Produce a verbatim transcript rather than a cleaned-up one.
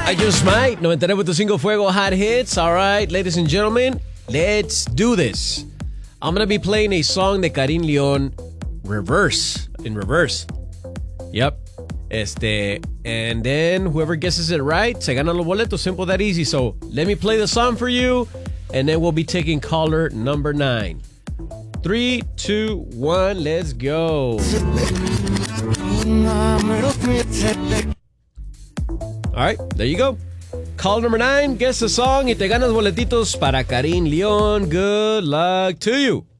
I Just Might, noventa y nueve punto cinco Fuego Hot Hits. All right, ladies and gentlemen, let's do this. I'm going to be playing a song de Karin Leon reverse, in reverse. Yep. Este, and then whoever guesses it right, se gana los boletos. Simple that easy. So let me play the song for you, and then we'll be taking caller number nine. Three, two, one, let's go. All right, there you go. Call number nine, guess the song y te ganas boletitos para Karin Leon. Good luck to you.